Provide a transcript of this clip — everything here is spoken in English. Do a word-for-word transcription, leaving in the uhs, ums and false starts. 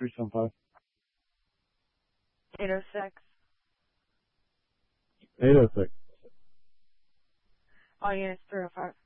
three seven five. eight oh six. eight oh six. All units three oh five.